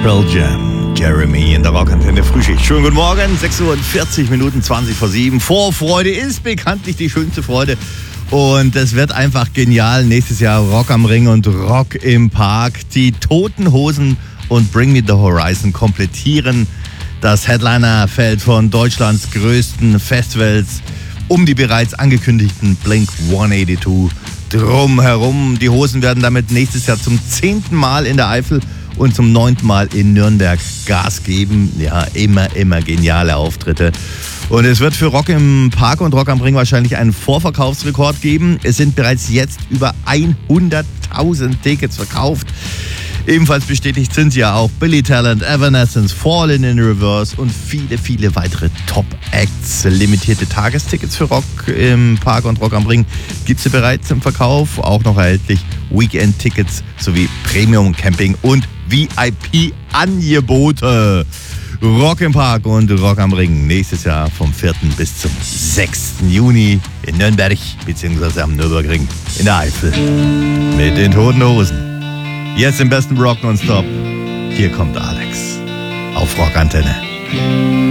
Pearl Jam, Jeremy in der Rockantenne Frühschicht. Schönen guten Morgen, 6:40 Minuten, 20 vor 7. Vorfreude ist bekanntlich die schönste Freude. Und es wird einfach genial. Nächstes Jahr Rock am Ring und Rock im Park. Die Toten Hosen und Bring Me the Horizon komplettieren das Headliner-Feld von Deutschlands größten Festivals um die bereits angekündigten Blink 182 drumherum. Die Hosen werden damit nächstes Jahr zum 10. Mal in der Eifel und zum 9. Mal in Nürnberg Gas geben. Ja, immer geniale Auftritte. Und es wird für Rock im Park und Rock am Ring wahrscheinlich einen Vorverkaufsrekord geben. Es sind bereits jetzt über 100.000 Tickets verkauft. Ebenfalls bestätigt sind ja auch Billy Talent, Evanescence, Fallen in Reverse und viele weitere Top-Acts. Limitierte Tagestickets für Rock im Park und Rock am Ring gibt es bereits im Verkauf. Auch noch erhältlich Weekend-Tickets sowie Premium-Camping und VIP-Angebote. Rock im Park und Rock am Ring nächstes Jahr vom 4. bis zum 6. Juni in Nürnberg bzw. am Nürburgring in der Eifel mit den Toten Hosen. Jetzt im besten Rock nonstop. Hier kommt Alex auf Rockantenne.